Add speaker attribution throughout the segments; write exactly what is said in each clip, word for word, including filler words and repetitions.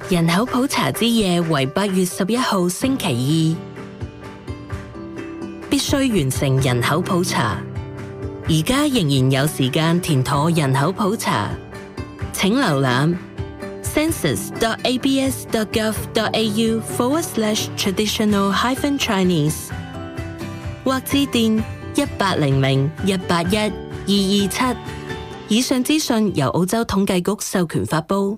Speaker 1: 人口普查之夜為八月十一號星期二，必須完成人口普查。而家仍然有時間填妥人口普查，請瀏覽 census dot a b s dot gov dot a u forward slash traditional hyphen Chinese 或致電一八零零一八一二二七。以上資訊由澳洲統計局授權發布。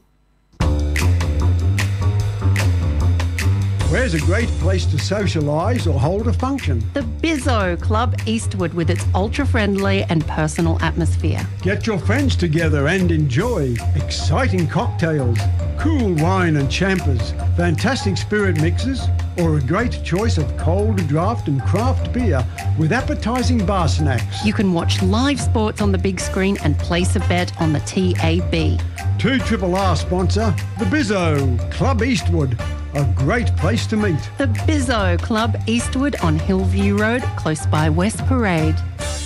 Speaker 2: Where's a great place to socialise or hold a function?
Speaker 3: The Bizzo Club Eastwood with its ultra-friendly and personal atmosphere.
Speaker 2: Get your friends together and enjoy exciting cocktails, cool wine and champers, fantastic spirit mixes, or a great choice of cold draft and craft beer with appetising bar snacks.
Speaker 3: You can watch live sports on the big screen and place a bet on the T A B.
Speaker 2: two R R sponsor, the Bizzo Club Eastwood. A great place to meet.
Speaker 3: The Bizzo Club Eastwood on Hillview Road, close by West Parade.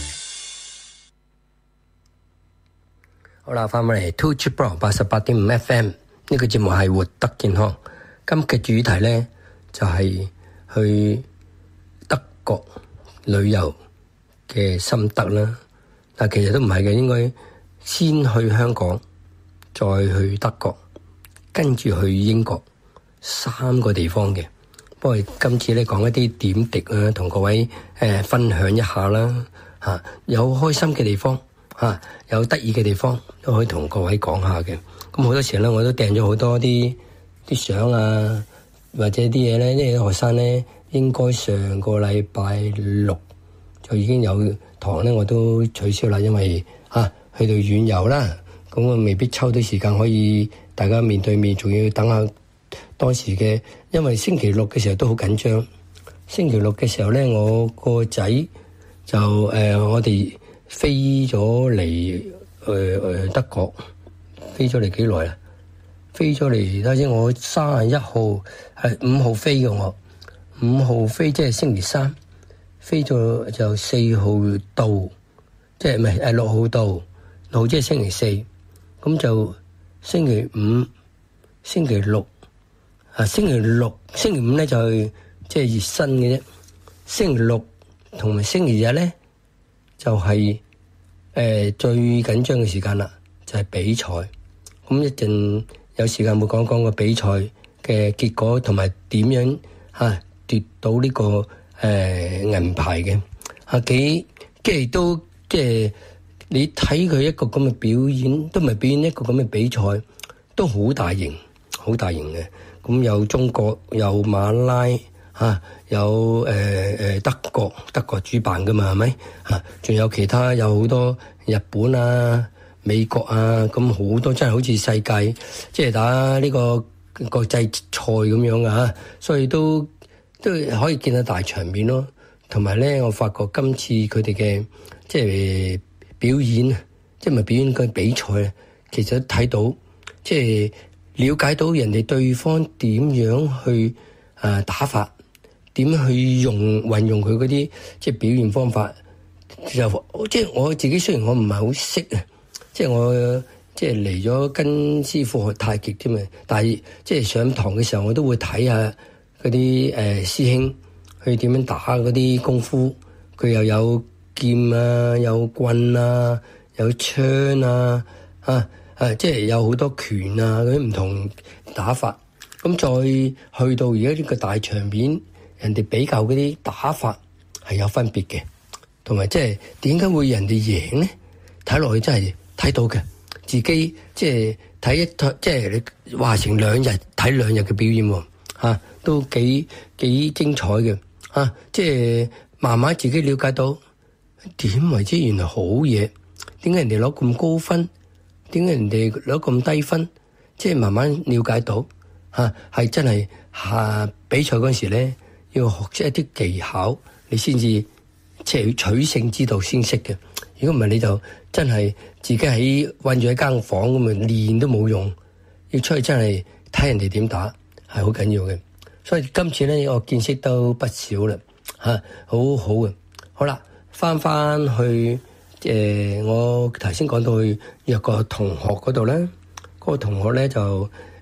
Speaker 4: 好啦，翻返嚟 two R八十八點五 F M 呢個節目係活得健康。今嘅主題呢就係、是、去德國旅遊嘅心得啦。但其實都唔係嘅，應該先去香港，再去德國，跟住去英國。三個地方嘅，不過今次咧講一啲點滴啊，同各位誒、呃、分享一下啦嚇、啊，有開心嘅地方嚇、啊，有得意嘅地方都可以同各位講下嘅。咁好多時咧，我都訂咗好多啲啲相啊，或者啲嘢咧，因為啲學生咧應該上個禮拜六就已經有堂咧，我都取消啦，因為嚇、啊、去到遠遊啦，咁我未必抽到時間可以大家面對面，仲要等下。當時嘅，因為星期六嘅時候都好緊張。星期六嘅時候咧，我個仔就誒、呃，我哋飛咗嚟誒誒德國，飛咗嚟幾耐啦？飛咗嚟睇下先，我三十一號係五號飛嘅我，五號飛即係星期三，飛咗就四號到，即係唔係誒六號到，六號即係星期四，咁就星期五、星期六。啊，星期六、星期五咧就係即係熱身嘅啫。星期六同埋星期日咧就係、是、誒、呃、最緊張嘅時間啦，就係、是、比賽。咁一陣有時間會講講個比賽嘅結果同埋點樣嚇、啊、奪到呢、這個誒、呃、銀牌嘅。啊幾即係都即係你睇佢一個咁嘅表演，都唔係表演一個咁嘅比賽，都好大型，好大型嘅。咁有中國，有馬拉嚇、啊，有誒誒、呃、德國，德國主辦噶嘛，係咪嚇？仲有其他有好多日本啊、美國啊，咁好多真係好似世界即係打呢個國際賽咁樣噶嚇，所以都都可以見到大場面咯。同埋咧，我發覺今次佢哋嘅即係表演，即係咪表演嘅比賽啊？其實睇到即係。了解到人哋對方點樣去誒打法，點去用運用佢嗰啲即係表現方法，就即係我自己雖然我唔係好識啊，即係我即係嚟咗跟師傅學太極添啊，但係即係上堂嘅時候我都會睇下嗰啲誒師兄去點樣打嗰啲功夫，佢又有劍啊，有棍啊，有槍啊，啊！誒、啊，即係有好多拳啊，嗰啲唔同打法。咁再去到而家呢個大場面，人哋比較嗰啲打法係有分別嘅，同埋即係點解會人哋贏咧？睇落去真係睇到嘅，自己即係睇一即係你話成兩日睇兩日嘅表演喎、啊，都幾幾精彩嘅，啊，即係慢慢自己了解到點為之原來好嘢，點解人哋攞咁高分？點解人哋攞咁低分？即係慢慢了解到嚇，係、啊、真係下、啊、比賽嗰陣時咧，要學識一啲技巧，你先至即係取勝之道先識嘅。如果唔係，你就真係自己喺韞住喺間房咁啊，練都冇用。要出去真係睇人哋點打係好緊要嘅。所以今次咧，我見識都不少啦嚇、啊，好好嘅。好啦，翻翻去。誒、呃，我頭先講到去約個同學嗰度咧，嗰、那個同學咧就誒、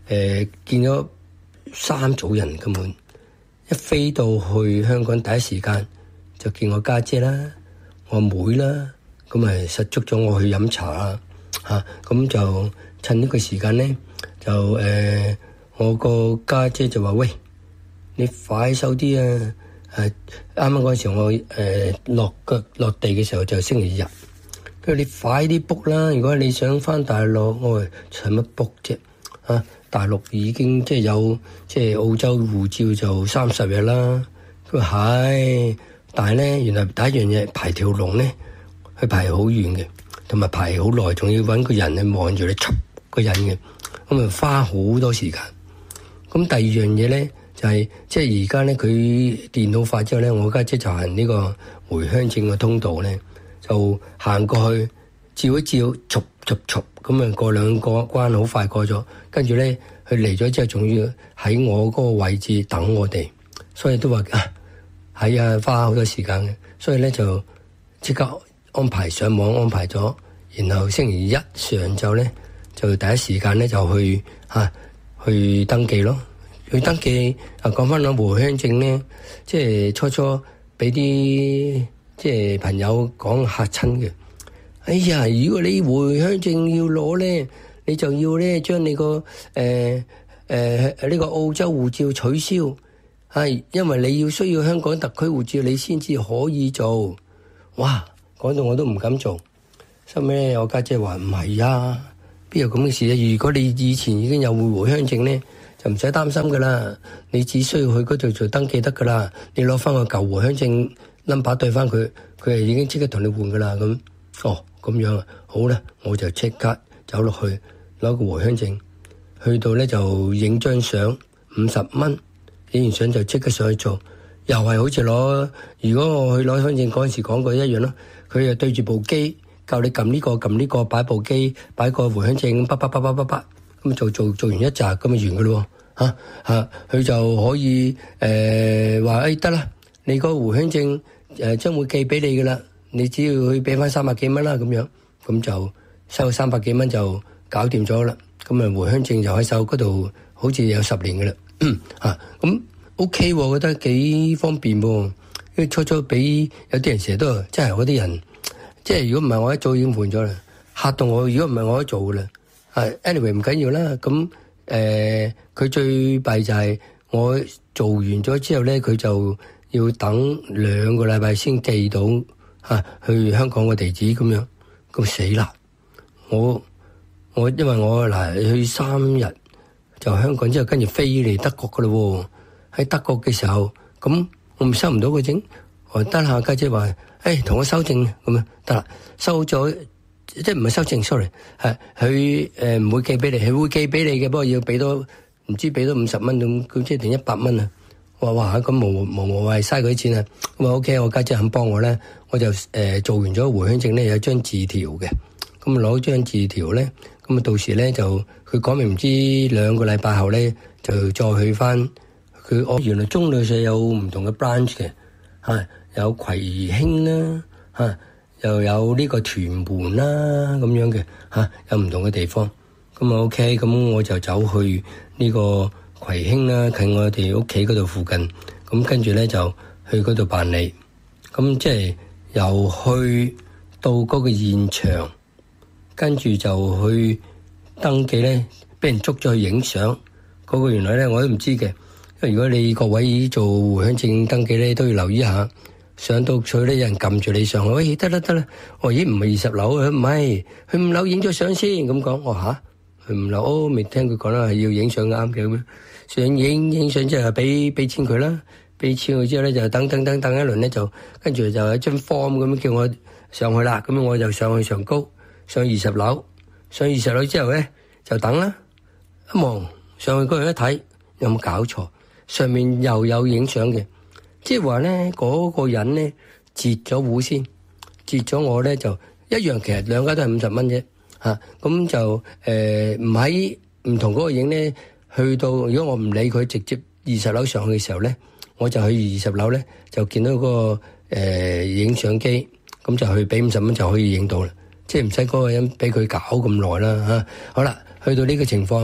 Speaker 4: 誒見咗三組人根本，一飛到去香港第一時間就見我家姐啦、我妹啦，咁咪實捉咗我去飲茶啦嚇，咁就趁呢個時間咧就誒我個家姐就話：喂，你快手啲啊！誒啱啱嗰陣時我誒落腳落地嘅時候就星期日，佢話你快啲 book 啦！如果你想翻大陸，我話使乜 book 啫？啊，大陸已經即係有即係澳洲護照就三十日啦。佢話係，但係咧原來第一樣嘢排條龍咧，佢排好遠嘅，同埋排好耐，仲要揾個人去望住你出個人嘅，咁啊花好多時間。咁第二樣嘢咧就係、是、即係而家咧佢電腦化之後咧，我家姐就行呢個回鄉證嘅通道咧，就行過去照一照，續續續咁啊過兩個關好快過咗，跟住咧佢嚟咗之後仲要喺我嗰個位置等我哋，所以都話啊係啊花好多時間嘅，所以咧就即刻安排上網安排咗，然後星期一上晝咧就第一時間咧就去嚇。啊去登記咯，去登記啊！講翻攞回鄉證咧，即係初初俾啲即係朋友講嚇親嘅。哎呀，如果你回鄉證要攞咧，你就要咧將你個誒誒呢個澳洲護照取消，係因為你要需要香港特區護照，你先至可以做。哇！講到我都唔敢做。收尾咧，我家姐話唔係啊。邊有咁嘅事啊？如果你以前已經有回鄉證咧，就唔使擔心噶啦。你只需要去嗰度做登記得噶啦。你攞翻個舊回鄉證 number 對翻佢，佢係已經即刻同你換噶啦。咁哦咁樣啊，好啦，我就即刻走落去攞個回鄉證，去到咧就影張相，五十蚊，影完相就即刻上去做，又係好似攞。如果我去攞鄉證嗰陣時講過一樣咯，佢又對住部機。教你撳呢、這個撳呢、這個，擺部機，擺個回鄉證，叭叭叭叭叭叭，咁做做做完一集咁就完噶咯喎，嚇嚇佢就可以誒話誒得啦，你個回鄉證誒、呃、將會寄俾你噶啦，你只要去俾翻三百幾蚊啦咁樣，咁就收三百幾蚊就搞掂咗啦，咁啊回鄉證就喺手嗰度，好似有十年噶啦嚇，咁 OK 喎，我覺得幾方便喎，因為初初俾有啲人成日都即係嗰啲人。即係如果唔係我一早已經換咗啦，嚇到我。如果唔係我一做噶啦，係 anyway 唔緊要啦。咁誒，佢最弊就係我做完咗之後咧，佢就要等兩個禮拜先寄到嚇去香港個地址咁樣，咁死啦！我我因為我嗱去三日就香港之後，跟住飛嚟德國噶啦喎。喺德國嘅時候，咁我咪收唔到個證，我得下家姐話。誒，同、哎、我修正咁啊，得啦，收咗即係唔係修正 ，sorry， 係佢誒唔會寄俾你，係會寄俾你嘅，不過要俾多唔知俾多五十蚊咁，咁即係定一百蚊啊！我話哇，咁無無無謂嘥嗰啲錢啊！咁啊 OK，我家姐肯幫我咧，我就誒、呃、做完咗回鄉證咧，有張字條嘅，咁啊攞張字條咧，咁啊到時咧就佢講明唔知兩個禮拜後咧就再去翻佢。我原來中旅社有唔同嘅 branch 嘅，係。有葵興啦，嚇、啊，又有呢個屯門啦，咁樣嘅嚇、啊，有唔同嘅地方。咁啊 OK，咁我就走去呢個葵興啦，近我哋屋企嗰度附近。咁跟住咧就去嗰度辦理。咁即係由去到嗰個現場，跟住就去登記咧，俾人捉咗去影相。嗰、嗰個原來咧我都唔知嘅，因為如果你各位做回鄉證登記咧，都要留意下。上到去咧，有人撳住你上去，喂，得啦得啦，我咦唔係二十樓，佢唔係，去五樓影咗相先咁講，我吓去五樓，哦，未聽佢講啦，係要影相啱嘅咁樣，上影影相之後俾俾錢佢啦，俾錢佢之後咧就等等等等一輪咧就，跟住就一張 form 咁樣叫我上去啦，咁樣我就上去上高，上二十樓，上二十樓之後咧就等啦，一望上去嗰度一睇，有冇搞錯？上面又有影相嘅。即係話咧，嗰個人咧截咗戶先，截咗我咧就一樣，其實兩家都係五十蚊啫嚇。咁就誒唔喺唔同嗰個影咧，去到如果我唔理佢，直接二十樓上去嘅時候咧，我就去二十樓咧就見到嗰個誒影相機，咁就去俾五十蚊就可以影到啦。即係唔使嗰個人俾佢搞咁耐啦嚇。好啦，去到呢個情況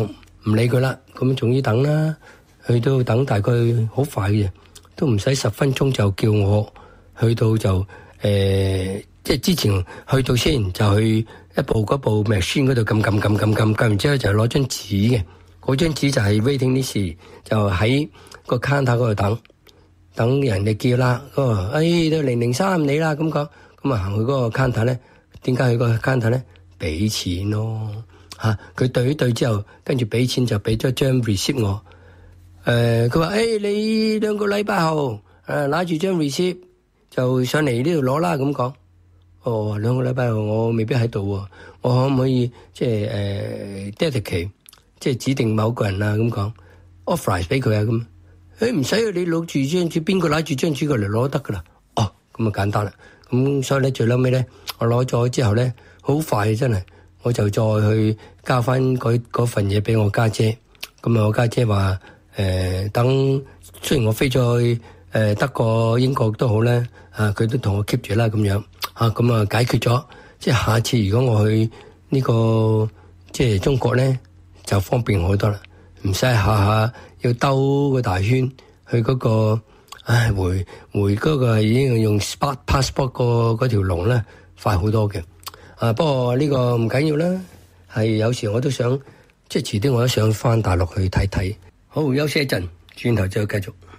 Speaker 4: 唔理佢啦，咁總之等啦，去到等大概好快嘅，都唔使十分鐘就叫我去到就誒、呃，即係之前去到先就去一步嗰步 machine 嗰度撳撳撳撳撳撳，然之後就攞張紙嘅，嗰張紙就係 waiting list，就喺個 counter 嗰度等，等人哋叫啦，嗰個誒到零零三你啦咁講，咁啊行去嗰個 counter 咧，點解去個 counter 咧？俾錢咯。嚇！佢對一對之後，跟住俾錢就俾咗張 receipt 我。誒，佢話：誒你兩個禮拜後誒攞住張 receipt 就上嚟呢度攞啦咁講。哦，兩個禮拜後我未必喺度喎，我可唔可以即係誒 dedicate 即係指定某個人啊咁講 authorize 俾佢啊咁？誒唔使啊，你攞住張紙，邊個攞住張紙過嚟攞得噶啦？哦，咁啊簡單啦。咁所以咧最嬲尾咧，我攞咗之後咧，好快真係。我就再去交翻嗰份嘢俾我家姐，咁啊我家姐話誒、呃、等，雖然我飛咗去誒、呃、德國英國都好咧，啊佢都同我 keep 住啦咁樣，啊咁啊解決咗，即係下次如果我去呢、這個即係中國咧，就方便好多啦，唔使下下要兜個大圈去嗰、那個，唉回回嗰個已經用 passport passport 個嗰條龍咧，快好多嘅。啊！不過呢個唔緊要啦，係有時我都想，即係遲啲我都想翻大陸去睇睇。好，休息一陣，轉頭再繼續。